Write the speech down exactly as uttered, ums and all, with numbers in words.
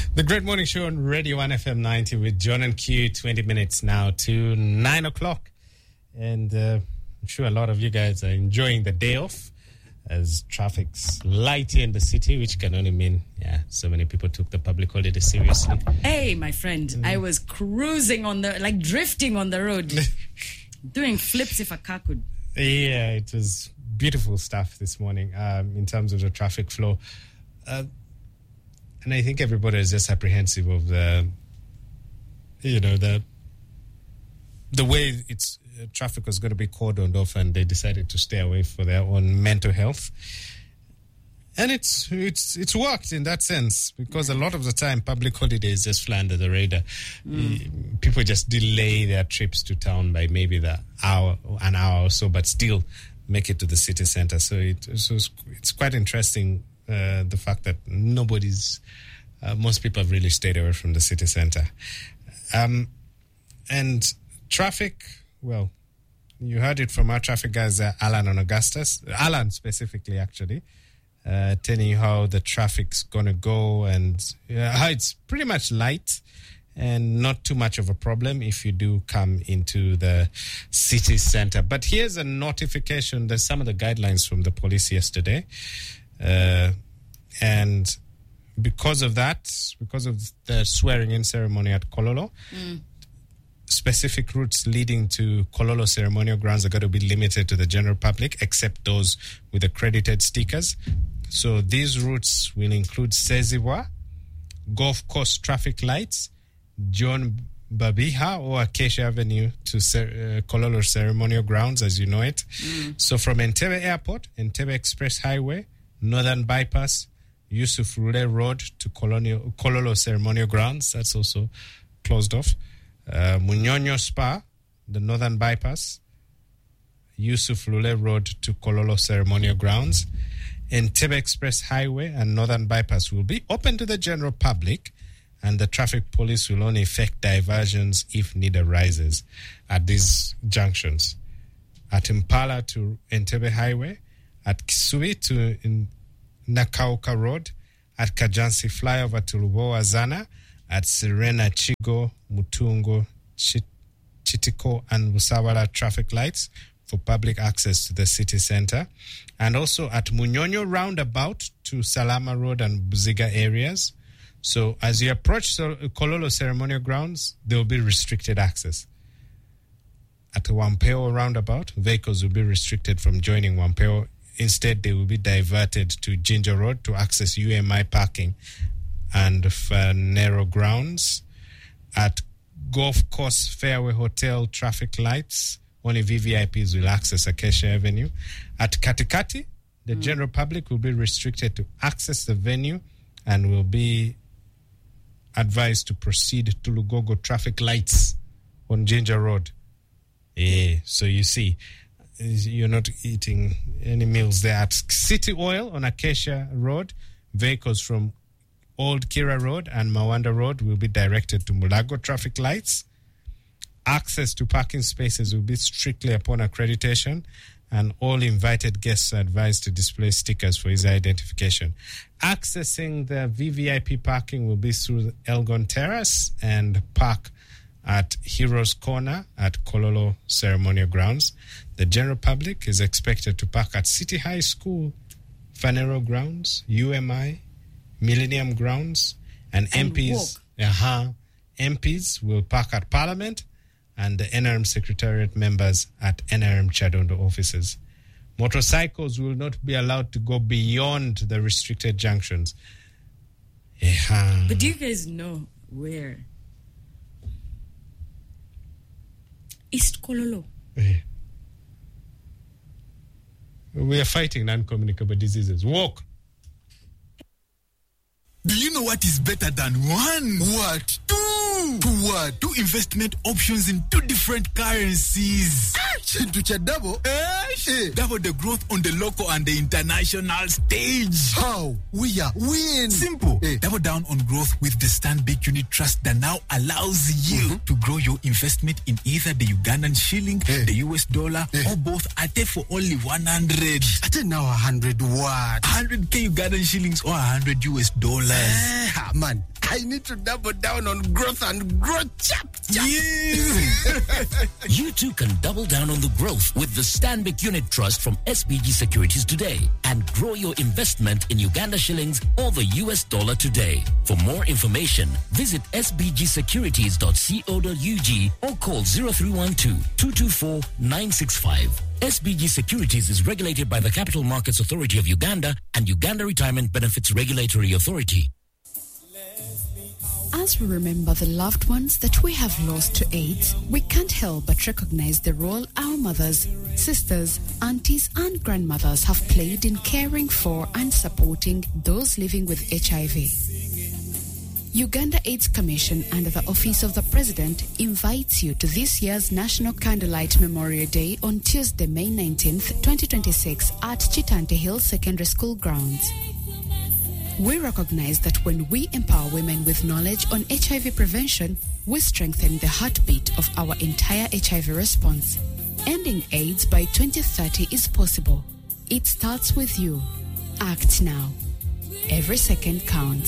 The Great Morning Show on Radio one F M ninety with John and Q, twenty minutes now to nine o'clock. And uh, I'm sure a lot of you guys are enjoying the day off as traffic's light here in the city, which can only mean, yeah, so many people took the public holiday seriously. Hey, my friend, mm. I was cruising on the, like drifting on the road, doing flips if a car could. Yeah, it was beautiful stuff this morning um, in terms of the traffic flow. Uh, and I think everybody is just apprehensive of the, you know, the the way it's uh, traffic was going to be cordoned off, and they decided to stay away for their own mental health. And it's it's it's worked in that sense, because a lot of the time public holidays just fly under the radar. Mm. People just delay their trips to town by maybe the hour, an hour or so, but still make it to the city center. So it so it's, it's quite interesting. Uh, the fact that nobody's, uh, most people have really stayed away from the city center. Um, and traffic, well, you heard it from our traffic guys, uh, Alan and Augustus, Alan specifically actually, uh, telling you how the traffic's going to go and uh, how it's pretty much light and not too much of a problem if you do come into the city center. But here's a notification. There's some of the guidelines from the police yesterday. Uh, and because of that, because of the swearing-in ceremony at Kololo, mm. specific routes leading to Kololo ceremonial grounds are going to be limited to the general public, except those with accredited stickers. So these routes will include Seziwa, Golf Course traffic lights, John Babiha or Acacia Avenue to Cer- uh, Kololo ceremonial grounds, as you know it. Mm. So from Entebbe Airport, Entebbe Express Highway, Northern Bypass, Yusuf Rule Road to Colonial, Kololo ceremonial grounds, that's also closed off. Uh, Munyonyo Spa, the Northern Bypass, Yusuf Rule Road to Kololo ceremonial grounds. Entebbe Express Highway and Northern Bypass will be open to the general public, and the traffic police will only effect diversions if need arises at these junctions. At Impala to Entebbe Highway, at Kisui to in Nakauka Road, at Kajansi flyover to Lubowa Zana, at Serena Chigo, Mutungo, Chit- Chitiko and Busawala traffic lights for public access to the city center, and also at Munyonyo roundabout to Salama Road and Buziga areas. So as you approach Kololo ceremonial grounds, there will be restricted access. At Wampeo roundabout, vehicles will be restricted from joining Wampeo. Instead, they will be diverted to Ginger Road to access U M I parking and Fanero grounds. At Golf Course Fairway Hotel traffic lights, only V V I Ps will access Acacia Avenue. At Katikati, the mm. general public will be restricted to access the venue and will be advised to proceed to Lugogo traffic lights on Ginger Road. Yeah, so you see, you're not eating any meals there. At City Oil on Acacia Road, vehicles from Old Kira Road and Mawanda Road will be directed to Mulago traffic lights. Access to parking spaces will be strictly upon accreditation, and all invited guests are advised to display stickers for his identification. Accessing the V V I P parking will be through Elgon Terrace and park at Heroes Corner at Kololo ceremonial grounds. The general public is expected to park at City High School, Fanero grounds, U M I, Millennium grounds, and, and M Ps. Uh-huh, M Ps will park at Parliament, and the N R M Secretariat members at N R M Chadondo offices. Motorcycles will not be allowed to go beyond the restricted junctions. Uh-huh. But do you guys know where East Kololo? Yeah. We are fighting non-communicable diseases. Walk. Do you know what is better than one? What? Two? Two what? Two investment options in two different currencies. To double? Eh? Double the growth on the local and the international stage. How? We are win. Simple. Eh. Double down on growth with the Stanbic Unit Trust that now allows you mm-hmm. to grow your investment in either the Ugandan shilling, eh. the U S dollar, eh. or both at for only one hundred. At now one hundred what? one hundred K Ugandan shillings or one hundred U S dollars. Eh. Ah, man, I need to double down on growth and grow chap chap. You too can double down on the growth with the Stanbic Unit Trust from S B G Securities today and grow your investment in Uganda shillings or the U S dollar today. For more information, visit s b g securities dot co dot u g or call zero three one two, two two four, nine six five. S B G Securities is regulated by the Capital Markets Authority of Uganda and Uganda Retirement Benefits Regulatory Authority. As we remember the loved ones that we have lost to AIDS, we can't help but recognize the role our mothers, sisters, aunties, and grandmothers have played in caring for and supporting those living with H I V. Uganda AIDS Commission under the Office of the President invites you to this year's National Candlelight Memorial Day on Tuesday, May nineteenth, twenty twenty-six at Chitante Hill Secondary School grounds. We recognize that when we empower women with knowledge on H I V prevention, we strengthen the heartbeat of our entire H I V response. Ending AIDS by twenty thirty is possible. It starts with you. Act now. Every second counts.